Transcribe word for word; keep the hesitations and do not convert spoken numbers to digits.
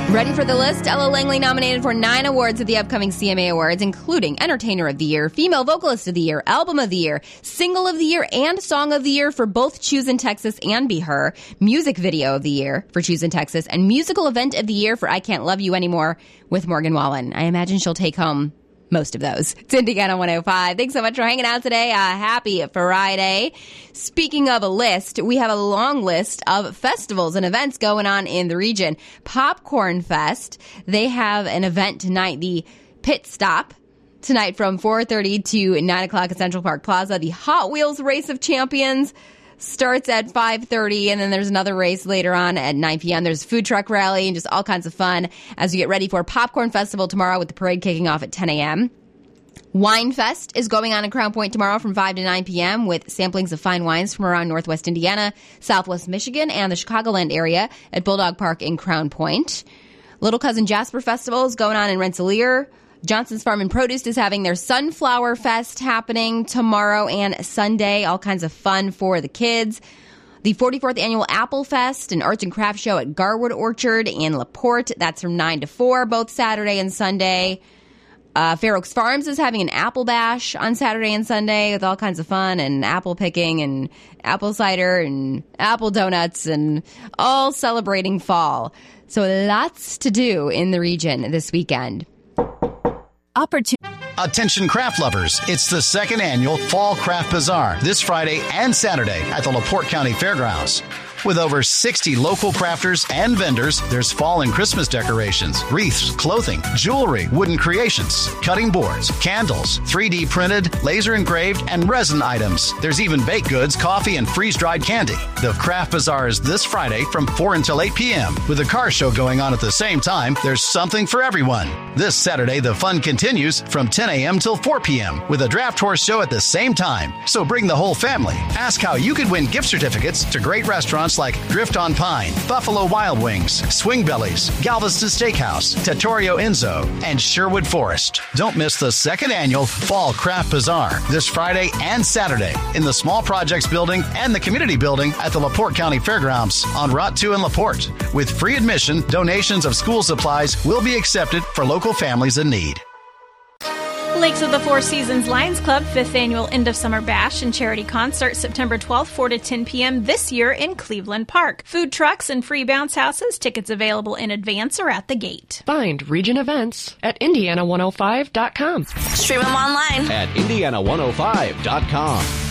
Ready for the list? Ella Langley nominated for nine awards at the upcoming C M A Awards, including Entertainer of the Year, Female Vocalist of the Year, Album of the Year, Single of the Year, and Song of the Year for both Choose in Texas and Be Her, Music Video of the Year for Choose in Texas, and Musical Event of the Year for I Can't Love You Anymore with Morgan Wallen. I imagine she'll take home most of those. It's Indiana one oh five. Thanks so much for hanging out today. Uh, happy Friday. Speaking of a list, we have a long list of festivals and events going on in the region. Popcorn Fest, they have an event tonight, the Pit Stop, tonight from four thirty to nine o'clock at Central Park Plaza. The Hot Wheels Race of Champions starts at five thirty, and then there's another race later on at nine p.m. There's a food truck rally and just all kinds of fun as we get ready for Popcorn Festival tomorrow with the parade kicking off at ten a.m. Wine Fest is going on in Crown Point tomorrow from five to nine p.m. with samplings of fine wines from around Northwest Indiana, Southwest Michigan, and the Chicagoland area at Bulldog Park in Crown Point. Little Cousin Jasper Festival is going on in Rensselaer. Johnson's Farm and Produce is having their Sunflower Fest happening tomorrow and Sunday. All kinds of fun for the kids. The forty-fourth Annual Apple Fest and Arts and Crafts Show at Garwood Orchard in LaPorte. That's from nine to four, both Saturday and Sunday. Uh, Fair Oaks Farms is having an apple bash on Saturday and Sunday with all kinds of fun and apple picking and apple cider and apple donuts and all celebrating fall. So lots to do in the region this weekend. Opportunity. Attention craft lovers, it's the second annual Fall Craft Bazaar this Friday and Saturday at the LaPorte County Fairgrounds. With over sixty local crafters and vendors, there's fall and Christmas decorations, wreaths, clothing, jewelry, wooden creations, cutting boards, candles, three D printed, laser engraved, and resin items. There's even baked goods, coffee, and freeze-dried candy. The Craft Bazaar is this Friday from four until eight p.m. With a car show going on at the same time, there's something for everyone. This Saturday, the fun continues from ten a.m. till four p.m. with a draft horse show at the same time. So bring the whole family. Ask how you could win gift certificates to great restaurants like Drift on Pine, Buffalo Wild Wings, Swing Bellies, Galveston Steakhouse, Trattoria Enzo, and Sherwood Forest. Don't miss the second annual Fall Craft Bazaar this Friday and Saturday in the Small Projects Building and the Community Building at the LaPorte County Fairgrounds on Route two in LaPorte. With free admission, donations of school supplies will be accepted for local families in need. Lakes of the Four Seasons Lions Club fifth Annual End of Summer Bash and Charity Concert September twelfth, four to ten p.m. this year in Cleveland Park. Food trucks and free bounce houses. Tickets available in advance or at the gate. Find Region Events at Indiana one oh five dot com. Stream them online at Indiana one oh five dot com.